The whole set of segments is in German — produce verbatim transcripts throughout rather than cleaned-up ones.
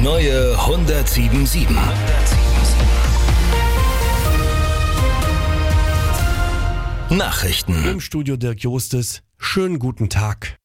neue hundertsieben sieben. Nachrichten. Im Studio Dirk Jostes. Schönen guten Tag.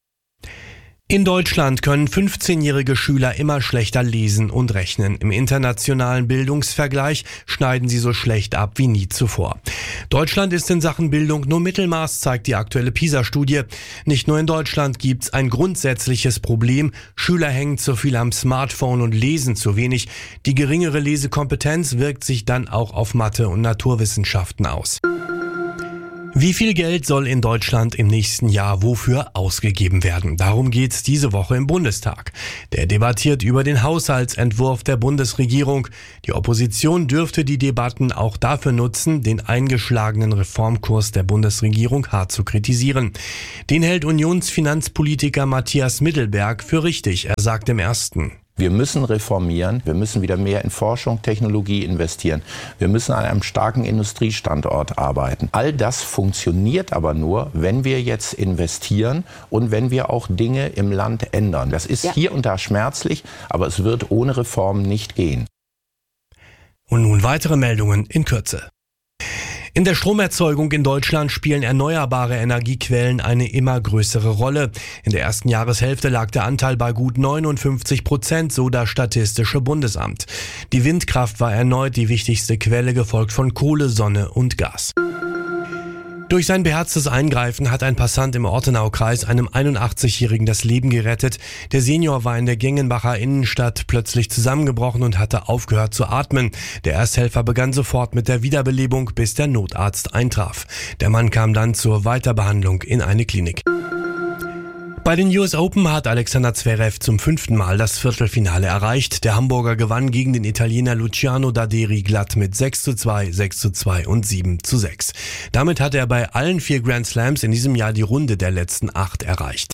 In Deutschland können fünfzehnjährige Schüler immer schlechter lesen und rechnen. Im internationalen Bildungsvergleich schneiden sie so schlecht ab wie nie zuvor. Deutschland ist in Sachen Bildung nur Mittelmaß, zeigt die aktuelle PISA-Studie. Nicht nur in Deutschland gibt's ein grundsätzliches Problem. Schüler hängen zu viel am Smartphone und lesen zu wenig. Die geringere Lesekompetenz wirkt sich dann auch auf Mathe und Naturwissenschaften aus. Wie viel Geld soll in Deutschland im nächsten Jahr wofür ausgegeben werden? Darum geht's diese Woche im Bundestag. Der debattiert über den Haushaltsentwurf der Bundesregierung. Die Opposition dürfte die Debatten auch dafür nutzen, den eingeschlagenen Reformkurs der Bundesregierung hart zu kritisieren. Den hält Unionsfinanzpolitiker Matthias Mittelberg für richtig. Er sagt im Ersten: Wir müssen reformieren, wir müssen wieder mehr in Forschung, Technologie investieren. Wir müssen an einem starken Industriestandort arbeiten. All das funktioniert aber nur, wenn wir jetzt investieren und wenn wir auch Dinge im Land ändern. Das ist ja hier und da schmerzlich, aber es wird ohne Reform nicht gehen. Und nun weitere Meldungen in Kürze. In der Stromerzeugung in Deutschland spielen erneuerbare Energiequellen eine immer größere Rolle. In der ersten Jahreshälfte lag der Anteil bei gut neunundfünfzig Prozent, so das Statistische Bundesamt. Die Windkraft war erneut die wichtigste Quelle, gefolgt von Kohle, Sonne und Gas. Durch sein beherztes Eingreifen hat ein Passant im Ortenaukreis einem einundachtzigjährigen das Leben gerettet. Der Senior war in der Gengenbacher Innenstadt plötzlich zusammengebrochen und hatte aufgehört zu atmen. Der Ersthelfer begann sofort mit der Wiederbelebung, bis der Notarzt eintraf. Der Mann kam dann zur Weiterbehandlung in eine Klinik. Bei den U S Open hat Alexander Zverev zum fünften Mal das Viertelfinale erreicht. Der Hamburger gewann gegen den Italiener Luciano Daderi glatt mit sechs zu zwei, sechs zu zwei und sieben zu sechs. Damit hat er bei allen vier Grand Slams in diesem Jahr die Runde der letzten acht erreicht.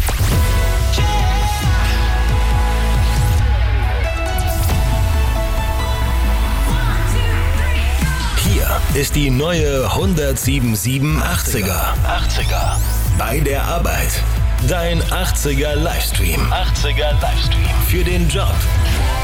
Hier ist die neue hundertsieben achtziger. achtziger. Bei der Arbeit. Dein achtziger Livestream. achtziger Livestream. Für den Job.